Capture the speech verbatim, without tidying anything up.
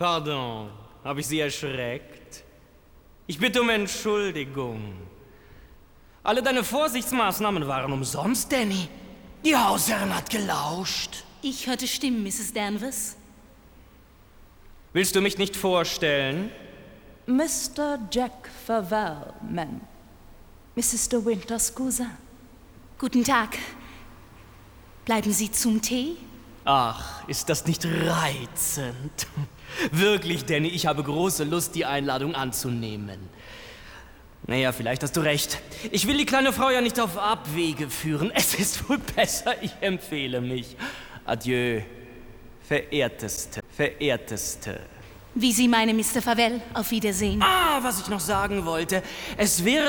Pardon, habe ich Sie erschreckt? Ich bitte um Entschuldigung. Alle deine Vorsichtsmaßnahmen waren umsonst, Danny. Die Hausherrin hat gelauscht. Ich hörte Stimmen, Misses Danvers. Willst du mich nicht vorstellen? Mister Jack Favell, Ma'am. Misses de Winters Cousin. Guten Tag. Bleiben Sie zum Tee? Ach, ist das nicht reizend? Wirklich, Danny, ich habe große Lust, die Einladung anzunehmen. Naja, vielleicht hast du recht. Ich will die kleine Frau ja nicht auf Abwege führen. Es ist wohl besser, ich empfehle mich. Adieu, verehrteste, verehrteste. Wie Sie meinen, Mister Favell. Auf Wiedersehen. Ah, was ich noch sagen wollte. Es wäre